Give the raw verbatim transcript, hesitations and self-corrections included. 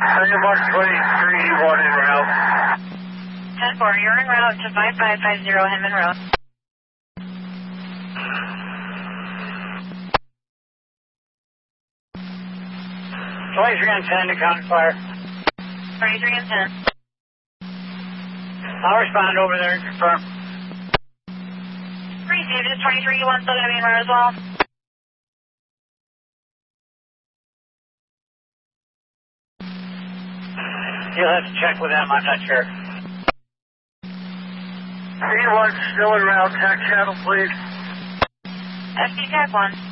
one twenty-three, one en route. ten four, you're en route to five five five zero Hinman Road. twenty-three and ten to counter fire. twenty-three and ten. I'll respond over there and confirm. Received, is twenty-three, you want still going to be en route as well? You'll have to check with them, I'm not sure. three one still en route, tack channel please. S D Tech one.